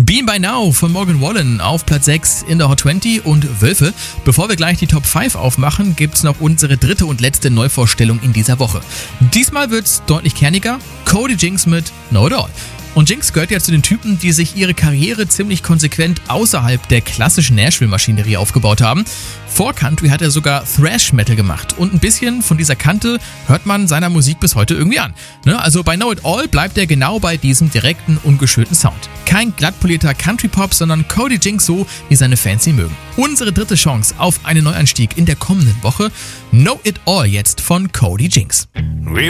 Being by Now von Morgan Wallen auf Platz 6 in der Hot 20 und Wölfe. Bevor wir gleich die Top 5 aufmachen, gibt's noch unsere dritte und letzte Neuvorstellung in dieser Woche. Diesmal wird's deutlich kerniger. Cody Jinks mit Know It All. Und Jinx gehört ja zu den Typen, die sich ihre Karriere ziemlich konsequent außerhalb der klassischen Nashville-Maschinerie aufgebaut haben. Vor Country hat er sogar Thrash-Metal gemacht und ein bisschen von dieser Kante hört man seiner Musik bis heute irgendwie an. Also bei Know It All bleibt er genau bei diesem direkten, ungeschönten Sound. Kein glattpolierter Country-Pop, sondern Cody Jinks so, wie seine Fans ihn mögen. Unsere dritte Chance auf einen Neuanstieg in der kommenden Woche. Know It All jetzt von Cody Jinks.